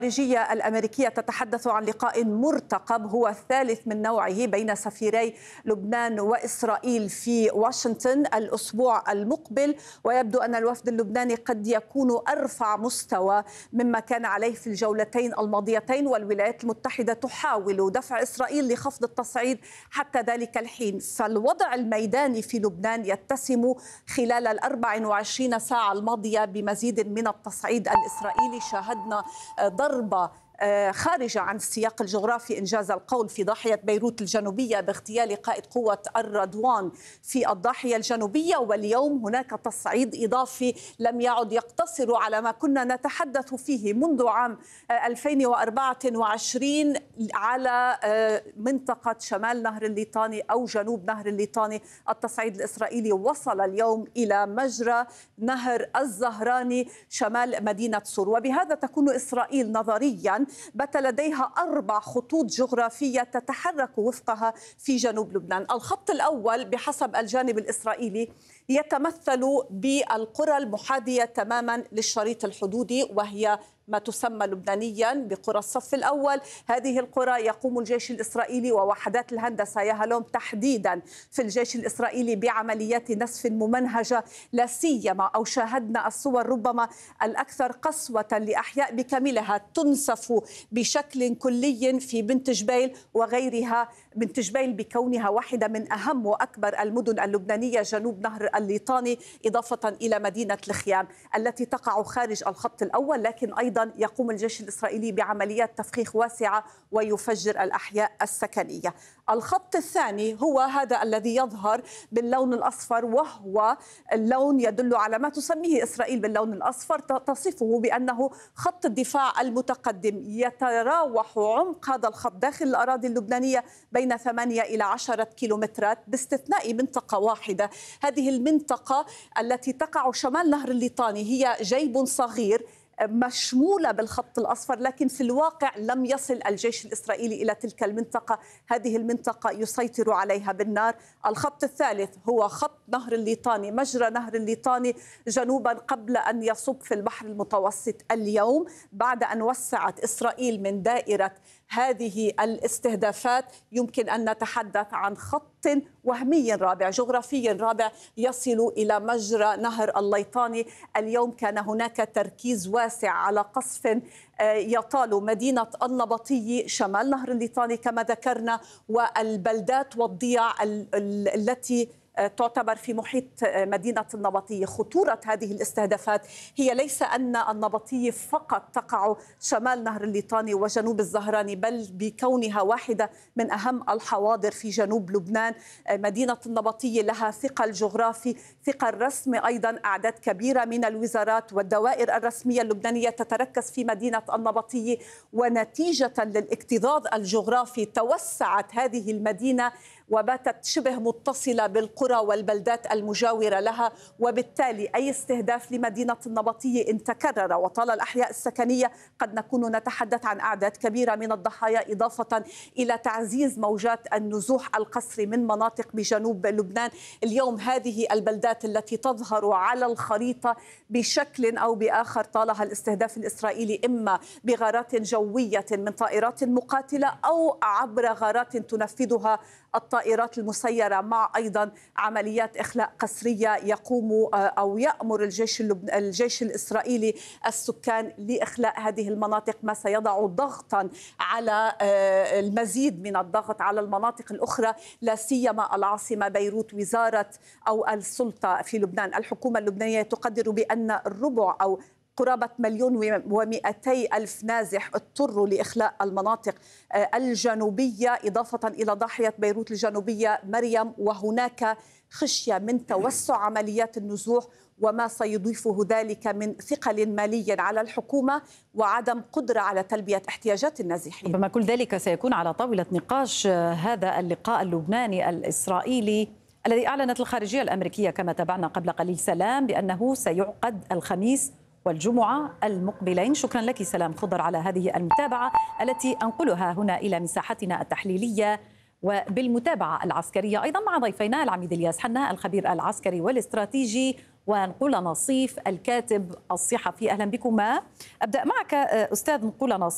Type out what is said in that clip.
الخارجية الأمريكية تتحدث عن لقاء مرتقب هو الثالث من نوعه بين سفيري لبنان وإسرائيل في واشنطن الأسبوع المقبل، ويبدو أن الوفد اللبناني قد يكون أرفع مستوى مما كان عليه في الجولتين الماضيتين، والولايات المتحدة تحاول دفع إسرائيل لخفض التصعيد حتى ذلك الحين. فالوضع الميداني في لبنان يتسم خلال 24 ساعة الماضية بمزيد من التصعيد الإسرائيلي. شاهدنا ضربة خارجة عن السياق الجغرافي إنجاز القول في ضاحية بيروت الجنوبية باغتيال قائد قوة الرضوان في الضاحية الجنوبية، واليوم هناك تصعيد إضافي لم يعد يقتصر على ما كنا نتحدث فيه منذ عام 2024 على منطقة شمال نهر الليطاني أو جنوب نهر الليطاني. التصعيد الإسرائيلي وصل اليوم إلى مجرى نهر الزهراني شمال مدينة صور، وبهذا تكون إسرائيل نظرياً بات لديها 4 خطوط جغرافية تتحرك وفقها في جنوب لبنان. الخط الأول بحسب الجانب الإسرائيلي يتمثل بالقرى المحاذية تماما للشريط الحدودي، وهي ما تسمى لبنانيا بقرى الصف الأول. هذه القرى يقوم الجيش الإسرائيلي ووحدات الهندسة يهلوم تحديدا في الجيش الإسرائيلي بعمليات نسف ممنهجة، لا سيما أو شاهدنا الصور ربما الأكثر قسوة لأحياء بكاملها تنسف بشكل كلي في بنت جبيل وغيرها. بنت جبيل بكونها واحدة من أهم وأكبر المدن اللبنانية جنوب نهر الليطاني، إضافة إلى مدينة الخيام التي تقع خارج الخط الأول، لكن أيضا يقوم الجيش الإسرائيلي بعمليات تفخيخ واسعة ويفجر الأحياء السكنية. الخط الثاني هو هذا الذي يظهر باللون الأصفر، وهو اللون يدل على ما تسميه إسرائيل باللون الأصفر، تصفه بأنه خط الدفاع المتقدم. يتراوح عمق هذا الخط داخل الأراضي اللبنانية بين 8 إلى 10 كيلومترات باستثناء منطقة واحدة. هذه المنطقة التي تقع شمال نهر الليطاني هي جيب صغير مشمولة بالخط الأصفر، لكن في الواقع لم يصل الجيش الإسرائيلي إلى تلك المنطقة. هذه المنطقة يسيطر عليها بالنار. الخط الثالث هو خط نهر الليطاني، مجرى نهر الليطاني جنوبا قبل أن يصب في البحر المتوسط. اليوم بعد أن وسعت إسرائيل من دائرة هذه الاستهدافات يمكن أن نتحدث عن خط وهمي رابع جغرافي رابع يصل إلى مجرى نهر الليطاني. اليوم كان هناك تركيز واسع على قصف يطال مدينة النبطي شمال نهر الليطاني كما ذكرنا، والبلدات والضياع التي تعتبر في محيط مدينة النبطية. خطورة هذه الاستهدافات هي ليس أن النبطية فقط تقع شمال نهر الليطاني وجنوب الزهراني، بل بكونها واحدة من أهم الحواضر في جنوب لبنان. مدينة النبطية لها ثقل جغرافي، ثقل رسمي أيضا. أعداد كبيرة من الوزارات والدوائر الرسمية اللبنانية تتركز في مدينة النبطية، ونتيجة للاكتظاظ الجغرافي توسعت هذه المدينة وباتت شبه متصلة بالقرى والبلدات المجاورة لها، وبالتالي أي استهداف لمدينة النبطية إن تكرر وطال الأحياء السكنية قد نكون نتحدث عن أعداد كبيرة من الضحايا، إضافة إلى تعزيز موجات النزوح القسري من مناطق بجنوب لبنان. اليوم هذه البلدات التي تظهر على الخريطة بشكل أو بآخر طالها الاستهداف الإسرائيلي إما بغارات جوية من طائرات مقاتلة أو عبر غارات تنفذها الطائرات المسيرة، مع أيضا عمليات إخلاء قسرية يقوم أو يأمر الجيش الإسرائيلي السكان لإخلاء هذه المناطق، ما سيضع ضغطا على المزيد من الضغط على المناطق الأخرى، لا سيما العاصمة بيروت. وزارة أو السلطة في لبنان الحكومة اللبنانية تقدر بأن الربع أو قرابة 1,200,000 نازح اضطروا لإخلاء المناطق الجنوبية، إضافة إلى ضاحية بيروت الجنوبية مريم، وهناك خشية من توسع عمليات النزوح وما سيضيفه ذلك من ثقل مالي على الحكومة وعدم قدرة على تلبية احتياجات النازحين. ربما كل ذلك سيكون على طاولة نقاش هذا اللقاء اللبناني الإسرائيلي الذي أعلنت الخارجية الأمريكية كما تابعنا قبل قليل سلام بأنه سيعقد الخميس والجمعة المقبلين. شكرا لك سلام خضر على هذه المتابعة التي أنقلها هنا إلى مساحتنا التحليلية وبالمتابعة العسكرية أيضا مع ضيفينا العميد الياس حنا الخبير العسكري والاستراتيجي ونقول نصيف الكاتب الصحفي. أهلا بكما. أبدأ معك أستاذ نقول نصيف.